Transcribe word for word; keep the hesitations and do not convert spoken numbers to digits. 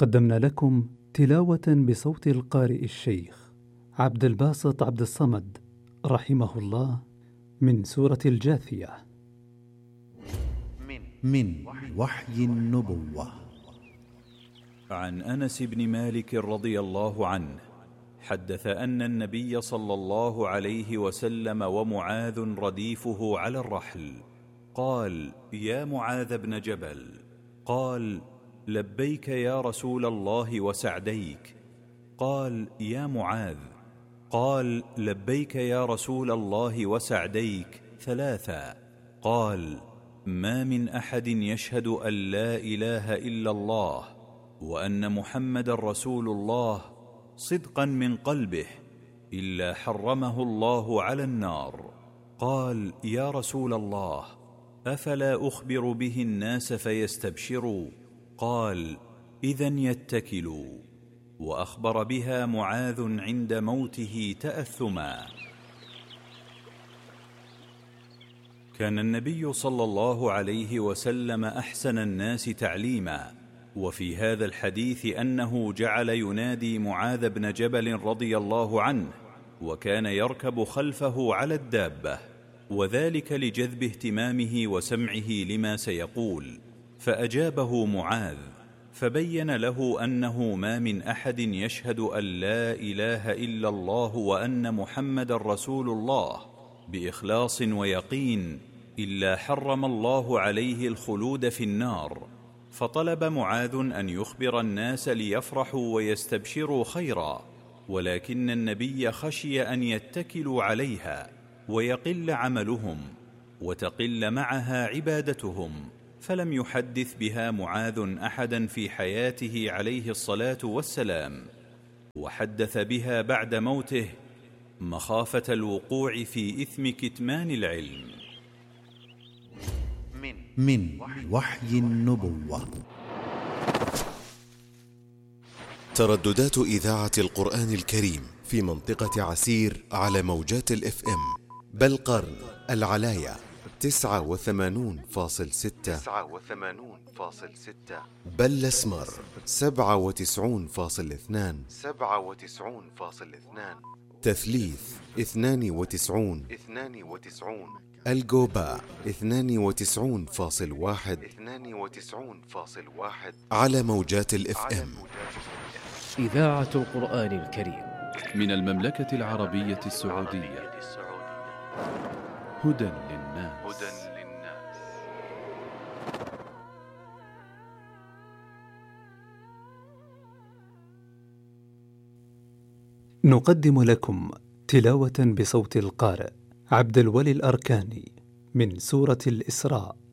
قدمنا لكم تلاوة بصوت القارئ الشيخ عبد الباسط عبد الصمد رحمه الله من سورة الجاثية من وحي النبوة. عن أنس بن مالك رضي الله عنه حدث أن النبي صلى الله عليه وسلم ومعاذ رديفه على الرحل قال: يا معاذ بن جبل. قال: لبيك يا رسول الله وسعديك. قال: يا معاذ. قال: لبيك يا رسول الله وسعديك ثلاثا. قال: ما من أحد يشهد أن لا إله إلا الله وأن محمد رسول الله صدقا من قلبه إلا حرمه الله على النار. قال: يا رسول الله، أفلا أخبر به الناس فيستبشروا؟ قال: إذن يتكلوا. وأخبر بها معاذ عند موته تأثما. كان النبي صلى الله عليه وسلم أحسن الناس تعليما، وفي هذا الحديث أنه جعل ينادي معاذ بن جبل رضي الله عنه، وكان يركب خلفه على الدابة، وذلك لجذب اهتمامه وسمعه لما سيقول، فأجابه معاذ، فبين له أنه ما من أحد يشهد أن لا إله إلا الله وأن محمد رسول الله بإخلاص ويقين إلا حرم الله عليه الخلود في النار. فطلب معاذ أن يخبر الناس ليفرحوا ويستبشروا خيرا، ولكن النبي خشي أن يتكلوا عليها ويقل عملهم وتقل معها عبادتهم، فلم يحدث بها معاذ أحدا في حياته عليه الصلاة والسلام، وحدث بها بعد موته مخافة الوقوع في إثم كتمان العلم. من وحي النبوة. ترددات إذاعة القرآن الكريم في منطقة عسير على موجات الاف ام: بالقرن، العلاية تسعة وثمانون فاصل ستة، بل اسمر سبعة وتسعون فاصل اثنان، تثليث اثنان وتسعون، الجوباء اثنان وتسعون فاصل واحد على موجات الاف ام. إذاعة القرآن الكريم من المملكة العربية السعودية. هدى للناس. نقدم لكم تلاوة بصوت القارئ عبد الولي الأركاني من سورة الإسراء.